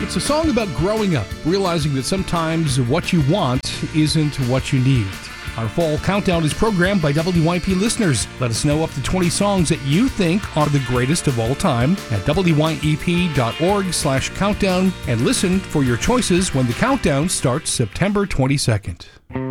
It's a song about growing up, realizing that sometimes what you want isn't what you need. Our fall countdown is programmed by WYP listeners. Let us know up to 20 songs that you think are the greatest of all time at wyep.org/countdown and listen for your choices when the countdown starts September 22nd.